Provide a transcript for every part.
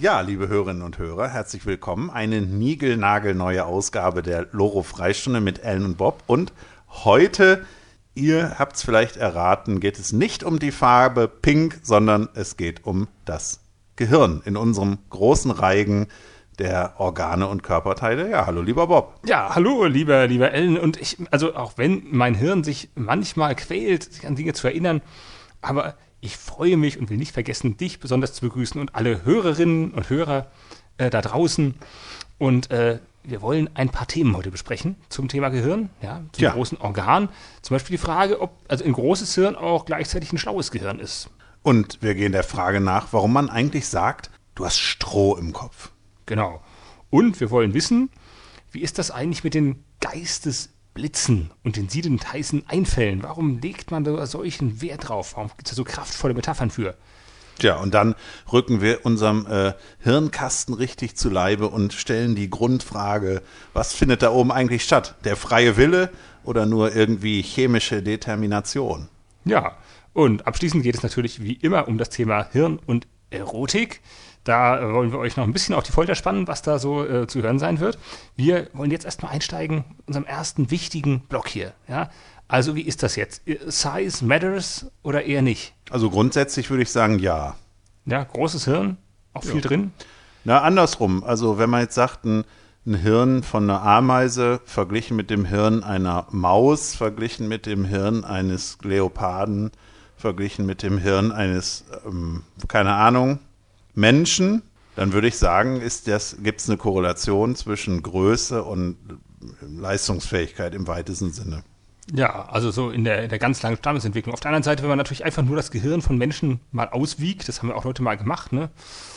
Ja, liebe Hörerinnen und Hörer, herzlich willkommen. Eine niegelnagelneue Ausgabe der Loro-Freistunde mit Ellen und Bob. Und heute, ihr habt es vielleicht erraten, geht es nicht um die Farbe Pink, sondern es geht um das Gehirn in unserem großen Reigen der Organe und Körperteile. Ja, hallo lieber Bob. Ja, hallo lieber Ellen. Und also auch wenn mein Hirn sich manchmal quält, sich an Dinge zu erinnern, aber ich freue mich und will nicht vergessen, dich besonders zu begrüßen und alle Hörerinnen und Hörer da draußen. Und wir wollen ein paar Themen heute besprechen zum Thema Gehirn, zum großen Organ. Zum Beispiel die Frage, ob also ein großes Hirn auch gleichzeitig ein schlaues Gehirn ist. Und wir gehen der Frage nach, warum man eigentlich sagt, du hast Stroh im Kopf. Genau. Und wir wollen wissen, wie ist das eigentlich mit den Geistesblitzen und den siedend heißen Einfällen? Warum legt man da solchen Wert drauf? Warum gibt es da so kraftvolle Metaphern für? Tja, und dann rücken wir unserem Hirnkasten richtig zu Leibe und stellen die Grundfrage, was findet da oben eigentlich statt? Der freie Wille oder nur irgendwie chemische Determination? Ja, und abschließend geht es natürlich wie immer um das Thema Hirn und Erotik. Da wollen wir euch noch ein bisschen auf die Folter spannen, was da so zu hören sein wird. Wir wollen jetzt erstmal einsteigen in unserem ersten wichtigen Block hier. Ja? Also wie ist das jetzt? Size matters oder eher nicht? Also grundsätzlich würde ich sagen, ja. Ja, großes Hirn, auch viel drin? Na, andersrum. Also wenn man jetzt sagt, ein Hirn von einer Ameise verglichen mit dem Hirn einer Maus, verglichen mit dem Hirn eines Leoparden, verglichen mit dem Hirn eines, keine Ahnung, Menschen, dann würde ich sagen, gibt es eine Korrelation zwischen Größe und Leistungsfähigkeit im weitesten Sinne. Ja, also so in der ganz langen Stammesentwicklung. Auf der anderen Seite, wenn man natürlich einfach nur das Gehirn von Menschen mal auswiegt, das haben wir auch Leute mal gemacht, ne?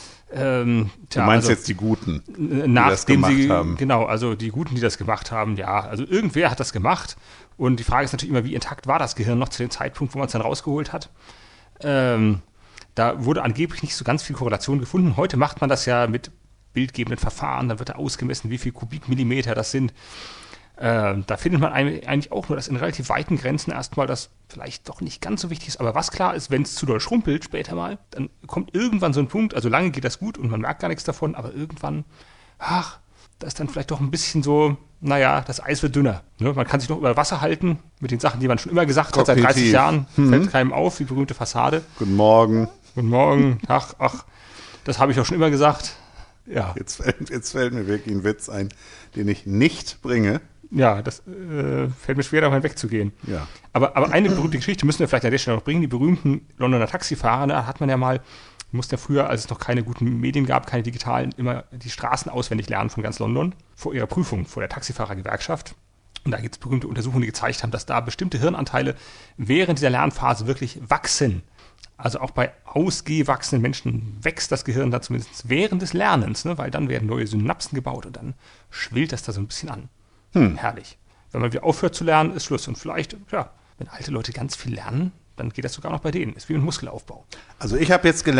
Du meinst jetzt die Guten, die das gemacht haben? Genau, also die Guten, die das gemacht haben, ja. Also irgendwer hat das gemacht und die Frage ist natürlich immer, wie intakt war das Gehirn noch zu dem Zeitpunkt, wo man es dann rausgeholt hat. Da wurde angeblich nicht so ganz viel Korrelation gefunden. Heute macht man das ja mit bildgebenden Verfahren. Dann wird da ausgemessen, wie viel Kubikmillimeter das sind. Da findet man eigentlich auch nur, dass in relativ weiten Grenzen erstmal das vielleicht doch nicht ganz so wichtig ist. Aber was klar ist, wenn es zu doll schrumpelt später mal, dann kommt irgendwann so ein Punkt, also lange geht das gut und man merkt gar nichts davon, aber irgendwann, da ist dann vielleicht doch ein bisschen so, das Eis wird dünner. Ne? Man kann sich noch über Wasser halten mit den Sachen, die man schon immer gesagt hat, seit 30 Jahren. Fällt keinem auf, die berühmte Fassade. Guten Morgen. Guten Morgen. Ach, das habe ich auch schon immer gesagt. Ja. Jetzt fällt mir wirklich ein Witz ein, den ich nicht bringe. Ja, das fällt mir schwer, davon wegzugehen. Ja. Aber eine berühmte Geschichte müssen wir vielleicht an der Stelle noch bringen. Die berühmten Londoner Taxifahrer, da hat man ja mal, musste ja früher, als es noch keine guten Medien gab, keine digitalen, immer die Straßen auswendig lernen von ganz London vor ihrer Prüfung, vor der Taxifahrergewerkschaft. Und da gibt es berühmte Untersuchungen, die gezeigt haben, dass da bestimmte Hirnanteile während dieser Lernphase wirklich wachsen. Also auch bei ausgewachsenen Menschen wächst das Gehirn da zumindest während des Lernens, ne? Weil dann werden neue Synapsen gebaut und dann schwillt das da so ein bisschen an. Herrlich. Wenn man wieder aufhört zu lernen, ist Schluss. Und vielleicht, wenn alte Leute ganz viel lernen, dann geht das sogar noch bei denen. Ist wie mit Muskelaufbau. Also ich habe jetzt gelernt,